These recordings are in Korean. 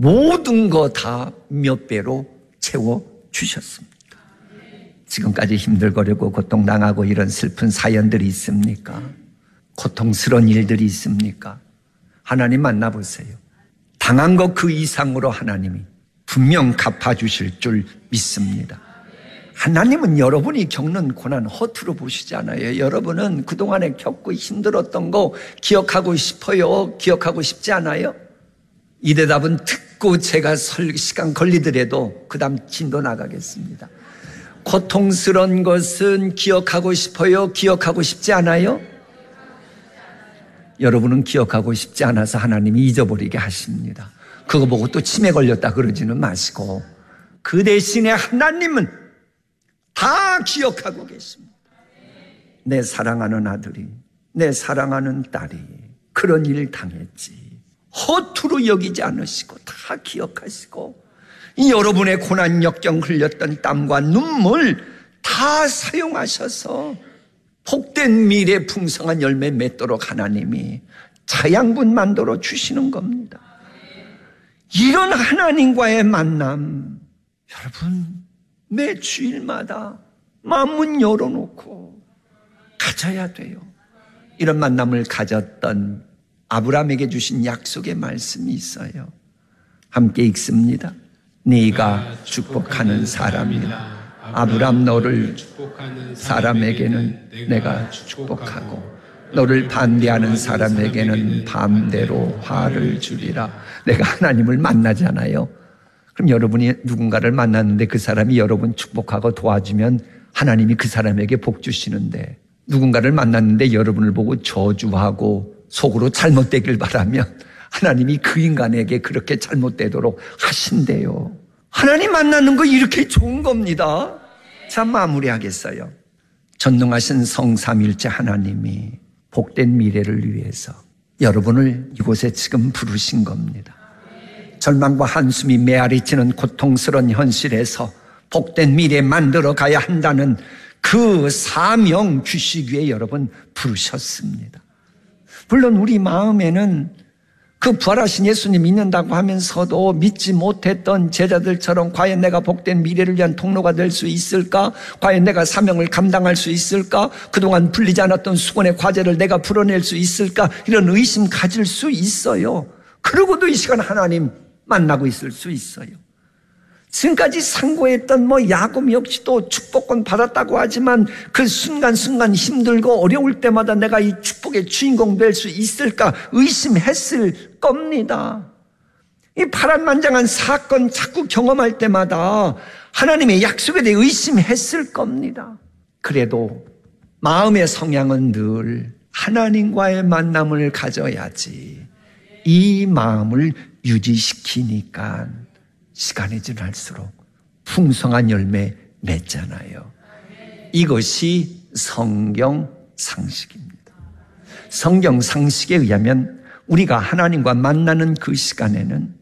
모든 거 다 몇 배로 채워주셨습니다. 지금까지 힘들거리고 고통당하고 이런 슬픈 사연들이 있습니까? 고통스러운 일들이 있습니까? 하나님 만나보세요. 당한 것 그 이상으로 하나님이 분명 갚아주실 줄 믿습니다. 하나님은 여러분이 겪는 고난 허투루 보시지 않아요. 여러분은 그동안에 겪고 힘들었던 거 기억하고 싶어요? 기억하고 싶지 않아요? 이 대답은 듣고 제가 시간 걸리더라도 그 다음 진도 나가겠습니다. 고통스러운 것은 기억하고 싶어요? 기억하고 싶지 않아요? 여러분은 기억하고 싶지 않아서 하나님이 잊어버리게 하십니다. 그거 보고 또 치매 걸렸다 그러지는 마시고 그 대신에 하나님은 다 기억하고 계십니다. 내 사랑하는 아들이, 내 사랑하는 딸이 그런 일 당했지. 허투루 여기지 않으시고 다 기억하시고 여러분의 고난 역경 흘렸던 땀과 눈물 다 사용하셔서 복된 미래 풍성한 열매 맺도록 하나님이 자양분 만들어 주시는 겁니다. 이런 하나님과의 만남, 여러분 매 주일마다 마음문 열어놓고 가져야 돼요. 이런 만남을 가졌던 아브라함에게 주신 약속의 말씀이 있어요. 함께 읽습니다. 네가 축복하는 사람이라 아브라함 너를 축복하는 사람에게는 내가 축복하고 너를 반대하는 사람에게는 반대로 화를 주리라. 내가 하나님을 만나잖아요. 그럼 여러분이 누군가를 만났는데 그 사람이 여러분 축복하고 도와주면 하나님이 그 사람에게 복 주시는데, 누군가를 만났는데 여러분을 보고 저주하고 속으로 잘못되길 바라면 하나님이 그 인간에게 그렇게 잘못되도록 하신대요. 하나님 만나는 거 이렇게 좋은 겁니다. 자, 마무리하겠어요. 전능하신 성삼일체 하나님이 복된 미래를 위해서 여러분을 이곳에 지금 부르신 겁니다. 절망과 한숨이 메아리치는 고통스러운 현실에서 복된 미래 만들어 가야 한다는 그 사명 주시기 위해 여러분 부르셨습니다. 물론 우리 마음에는 그 부활하신 예수님 믿는다고 하면서도 믿지 못했던 제자들처럼 과연 내가 복된 미래를 위한 통로가 될 수 있을까? 과연 내가 사명을 감당할 수 있을까? 그동안 풀리지 않았던 수건의 과제를 내가 풀어낼 수 있을까? 이런 의심 가질 수 있어요. 그러고도 이 시간 하나님 만나고 있을 수 있어요. 지금까지 상고했던 야곱 역시도 축복권 받았다고 하지만 그 순간순간 힘들고 어려울 때마다 내가 이 축복의 주인공 될 수 있을까 의심했을 겁니다. 이 파란만장한 사건 자꾸 경험할 때마다 하나님의 약속에 대해 의심했을 겁니다. 그래도 마음의 성향은 늘 하나님과의 만남을 가져야지 이 마음을 유지시키니까 시간이 지날수록 풍성한 열매 맺잖아요. 이것이 성경 상식입니다. 성경 상식에 의하면 우리가 하나님과 만나는 그 시간에는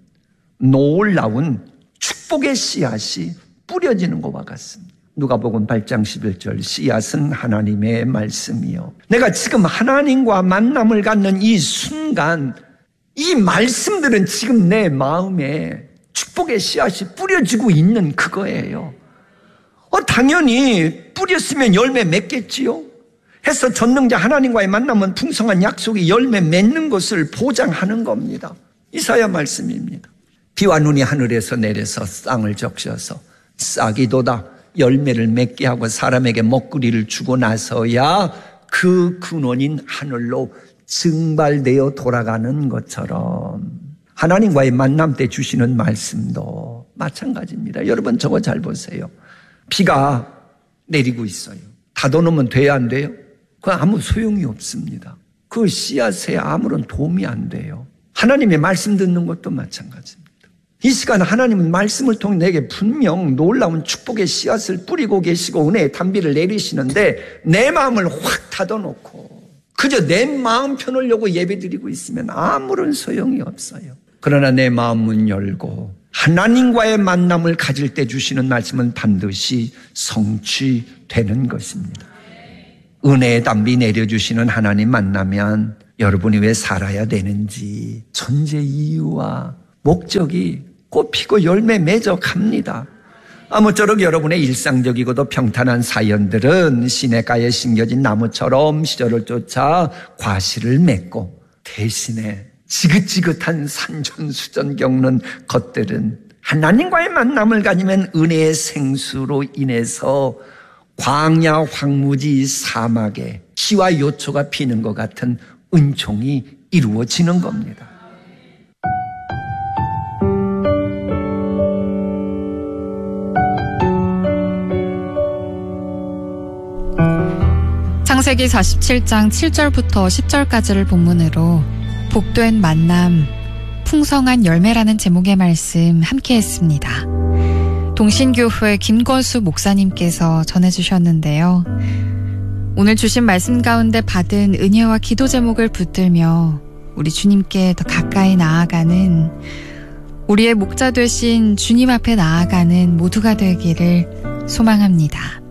놀라운 축복의 씨앗이 뿌려지는 것과 같습니다. 누가복음 8장 11절 씨앗은 하나님의 말씀이요. 내가 지금 하나님과 만남을 갖는 이 순간 이 말씀들은 지금 내 마음에 축복의 씨앗이 뿌려지고 있는 그거예요. 당연히 뿌렸으면 열매 맺겠지요. 해서 전능자 하나님과의 만남은 풍성한 약속이 열매 맺는 것을 보장하는 겁니다. 이사야 말씀입니다. 비와 눈이 하늘에서 내려서 땅을 적셔서 싹이 돋아 열매를 맺게 하고 사람에게 먹거리를 주고 나서야 그 근원인 하늘로 증발되어 돌아가는 것처럼 하나님과의 만남 때 주시는 말씀도 마찬가지입니다. 여러분 저거 잘 보세요. 비가 내리고 있어요. 닫아놓으면 돼야 안 돼요? 그건 아무 소용이 없습니다. 그 씨앗에 아무런 도움이 안 돼요. 하나님의 말씀 듣는 것도 마찬가지입니다. 이 시간 하나님은 말씀을 통해 내게 분명 놀라운 축복의 씨앗을 뿌리고 계시고 은혜의 단비를 내리시는데 내 마음을 확 닫아놓고 그저 내 마음 편하려고 예배드리고 있으면 아무런 소용이 없어요. 그러나 내 마음 문 열고 하나님과의 만남을 가질 때 주시는 말씀은 반드시 성취되는 것입니다. 은혜의 담비 내려주시는 하나님 만나면 여러분이 왜 살아야 되는지 존재 이유와 목적이 꽃피고 열매 맺어 갑니다. 아무쪼록 여러분의 일상적이고도 평탄한 사연들은 시냇가에 심겨진 나무처럼 시절을 쫓아 과실을 맺고, 대신에 지긋지긋한 산전수전 겪는 것들은 하나님과의 만남을 가지면 은혜의 생수로 인해서 광야 황무지 사막에 씨와 요초가 피는 것 같은 은총이 이루어지는 겁니다. 창세기 47장 7절부터 10절까지를 본문으로 복된 만남, 풍성한 열매라는 제목의 말씀 함께 했습니다. 동신교회 김건수 목사님께서 전해주셨는데요. 오늘 주신 말씀 가운데 받은 은혜와 기도 제목을 붙들며 우리 주님께 더 가까이 나아가는, 우리의 목자 되신 주님 앞에 나아가는 모두가 되기를 소망합니다.